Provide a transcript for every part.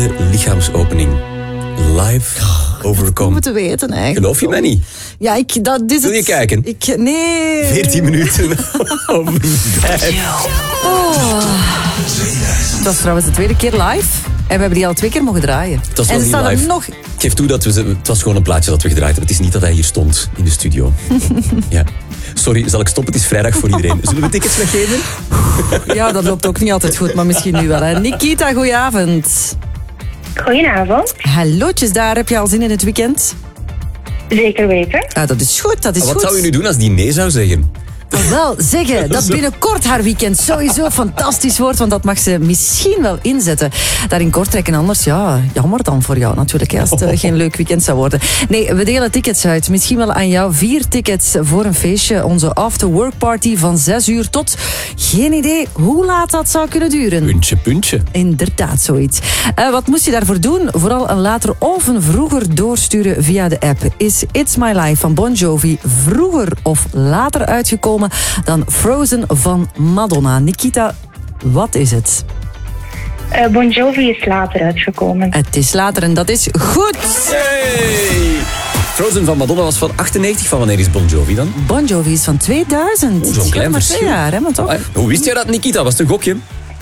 Lichaamsopening. Live overcome. We moeten weten eigenlijk. Geloof je mij niet? Ja, dat is Wil je kijken? Nee. 14 minuten over 5. Het was trouwens de tweede keer live. En we hebben die al 2 keer mogen draaien. Het was en nog niet live. nog... Ik geef toe dat het was gewoon een plaatje dat we gedraaid hebben. Het is niet dat hij hier stond in de studio. Ja. Sorry, zal ik stoppen? Het is vrijdag voor iedereen. Zullen we tickets weggeven? Ja, dat loopt ook niet altijd goed, maar misschien nu wel. Hè. Nikita, goedenavond. Goedenavond. Hallootjes, daar heb je al zin in het weekend? Zeker weten. Ah, dat is goed, dat is Wat goed. zou je nu doen als die nee zou zeggen? Wel zeggen dat binnenkort haar weekend sowieso fantastisch wordt, want dat mag ze misschien wel inzetten. Daar in Kortrijk en anders, ja, jammer dan voor jou natuurlijk, hè, als het geen leuk weekend zou worden. Nee, we delen tickets uit. Misschien wel aan jou 4 tickets voor een feestje. Onze after-work party van 6 uur tot, geen idee hoe laat dat zou kunnen duren. Puntje. Inderdaad, zoiets. Wat moest je daarvoor doen? Vooral een later of een vroeger doorsturen via de app. Is It's My Life van Bon Jovi vroeger of later uitgekomen dan Frozen van Madonna? Nikita, wat is het? Bon Jovi is later uitgekomen. Het is later en dat is goed. Hey! Frozen van Madonna was van 98. Van wanneer is Bon Jovi dan? Bon Jovi is van 2000. Zo'n klein maar verschil. 2 jaar, hè, maar toch? Hoe wist jij dat, Nikita? Was het een gokje?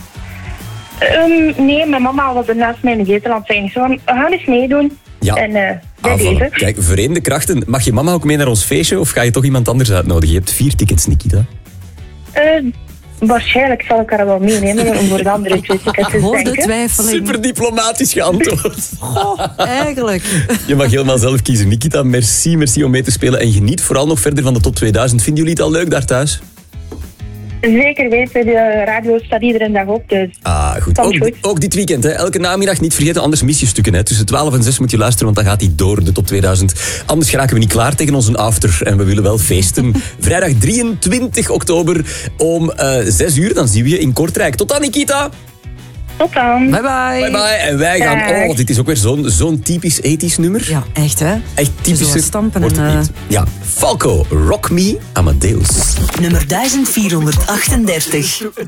Nee, mijn mama was naast mij in de zetel aan het zeggen. Zo, we gaan eens meedoen. Ja. En bij Voilà. deze. Kijk, verenigde krachten. Mag je mama ook mee naar ons feestje of ga je toch iemand anders uitnodigen? Je hebt 4 tickets, Nikita. Waarschijnlijk zal ik haar wel meenemen om voor de andere 2 tickets te Hoor de denken. twijfeling. Super diplomatisch geantwoord. Goh, eigenlijk. Je mag helemaal zelf kiezen. Nikita, merci om mee te spelen. En geniet vooral nog verder van de top 2000. Vinden jullie het al leuk daar thuis? Zeker weten, de radio staat iedere dag op. Dus Goed. Komt goed. Ook dit weekend. Hè. Elke namiddag niet vergeten, anders mis je stukken. Hè. Tussen 12 en 6 moet je luisteren, want dan gaat hij door, de top 2000. Anders geraken we niet klaar tegen onze after. En we willen wel feesten. Vrijdag 23 oktober om 6 uur. Dan zien we je in Kortrijk. Tot dan, Nikita. tot dan. Bye bye. Bye bye. En wij gaan... Dag. Dit is ook weer zo'n typisch 80s nummer. Ja, echt hè? Echt typische... Zo stampen Wordt het en, niet. Ja. Falco, Rock Me, Amadeus. Nummer 1438.